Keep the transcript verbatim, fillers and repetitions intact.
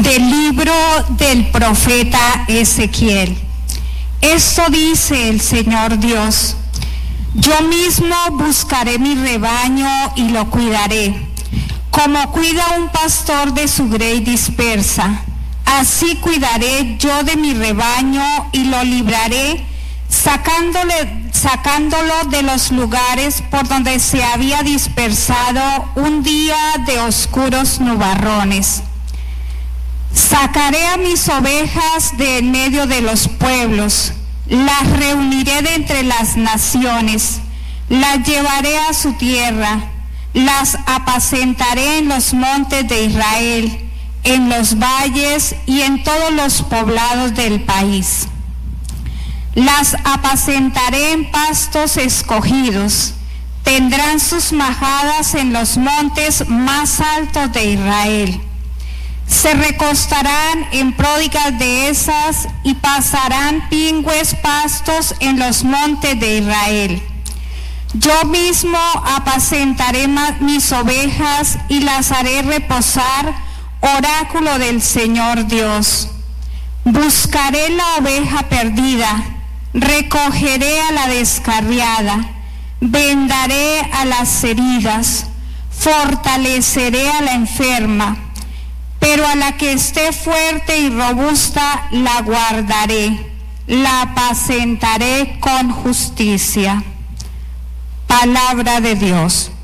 Del libro del profeta Ezequiel. Esto dice el Señor Dios: yo mismo buscaré mi rebaño y lo cuidaré, como cuida un pastor de su grey dispersa. Así cuidaré yo de mi rebaño y lo libraré, sacándole, sacándolo de los lugares por donde se había dispersado un día de oscuros nubarrones. Sacaré a mis ovejas de en medio de los pueblos, las reuniré de entre las naciones, las llevaré a su tierra, las apacentaré en los montes de Israel, en los valles y en todos los poblados del país. Las apacentaré en pastos escogidos, tendrán sus majadas en los montes más altos de Israel. Se recostarán en pródigas dehesas y pasarán pingües pastos en los montes de Israel. Yo mismo apacentaré mis ovejas y las haré reposar, oráculo del Señor Dios. Buscaré la oveja perdida, recogeré a la descarriada, vendaré a las heridas, fortaleceré a la enferma, pero a la que esté fuerte y robusta la guardaré, la apacentaré con justicia. Palabra de Dios.